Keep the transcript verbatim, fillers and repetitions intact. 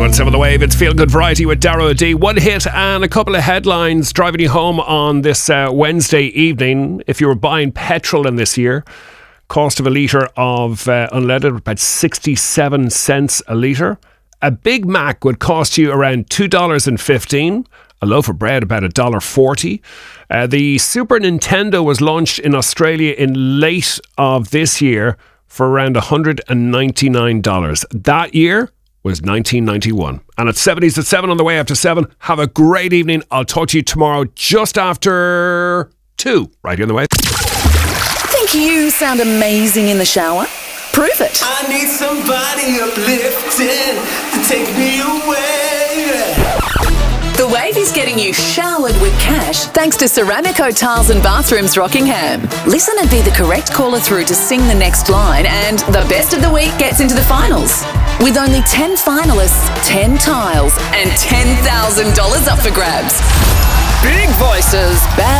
one seven The Wave. It's Feel Good Variety with Darrow D. One hit and a couple of headlines driving you home on this uh, Wednesday evening. If you were buying petrol in this year, cost of a litre of uh, unleaded about sixty-seven cents a litre. A Big Mac would cost you around two dollars and fifteen cents. A loaf of bread about one dollar forty. Uh, the Super Nintendo was launched in Australia in late of this year for around one hundred ninety-nine dollars. That year was nineteen ninety-one. And it's seventies at seven on the way up to seven. Have a great evening. I'll talk to you tomorrow just after two. Right here on the way. Think you sound amazing in the shower? Prove it. I need somebody uplifting to take me away. The Wave is getting you showered with cash thanks to Ceramico Tiles and Bathrooms Rockingham. Listen and be the correct caller through to sing the next line, and the best of the week gets into the finals. With only ten finalists, ten tiles, and ten thousand dollars up for grabs. Big voices, bad